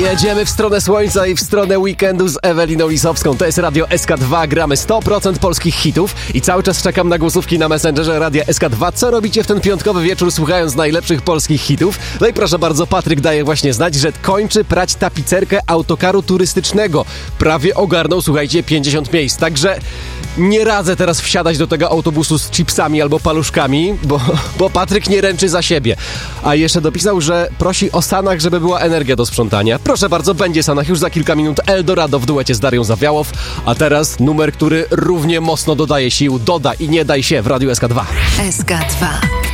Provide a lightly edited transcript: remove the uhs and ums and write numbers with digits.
Jedziemy w stronę słońca i w stronę weekendu z Eweliną Lisowską. To jest Radio SK2, gramy 100% polskich hitów i cały czas czekam na głosówki na Messengerze Radia SK2. Co robicie w ten piątkowy wieczór, słuchając najlepszych polskich hitów? No i proszę bardzo, Patryk daje właśnie znać, że kończy prać tapicerkę autokaru turystycznego. Prawie ogarnął, słuchajcie, 50 miejsc, także nie radzę teraz wsiadać do tego autobusu z chipsami albo paluszkami, bo Patryk nie ręczy za siebie. A jeszcze dopisał, że prosi o Sanach, żeby była energia do sprzątania. Proszę bardzo, będzie Sanach już za kilka minut. Eldorado w duecie z Darią Zawiałow. A teraz numer, który równie mocno dodaje sił. Doda i nie daj się w Radiu SK2. SK2.